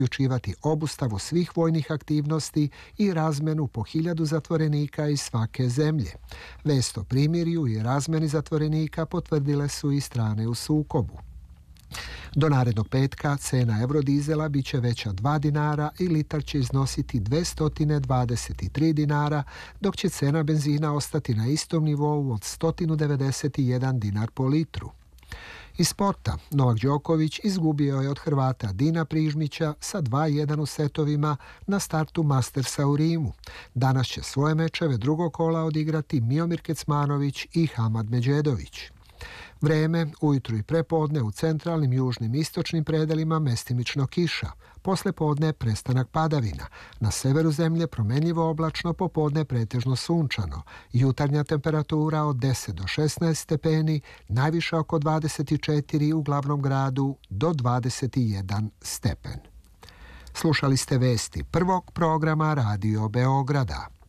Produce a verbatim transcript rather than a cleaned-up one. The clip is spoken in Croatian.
uključivati obustavu svih vojnih aktivnosti i razmenu po hiljadu zatvorenika iz svake zemlje. Vest o primirju i razmeni zatvorenika potvrdile su i strane u sukobu. Do narednog petka cena eurodizela bit će veća dva dinara i litar će iznositi dvjesto dvadeset tri dinara, dok će cena benzina ostati na istom nivou od sto devedeset jedan dinar po litru. Iz sporta, Novak Đoković izgubio je od Hrvata Dina Prižmića sa dva jedan u setovima na startu Mastersa u Rimu. Danas će svoje mečeve drugog kola odigrati Miomir Kecmanović i Hamad Međedović. Vreme, ujutru i prepodne u centralnim, južnim i istočnim predelima mestimično kiša. Posle podne prestanak padavina. Na severu zemlje promjenjivo oblačno, popodne pretežno sunčano. Jutarnja temperatura od deset do šesnaest stepeni, najviša oko dvadeset četiri u glavnom gradu do dvadeset jedan stepen. Slušali ste vesti prvog programa Radio Beograda.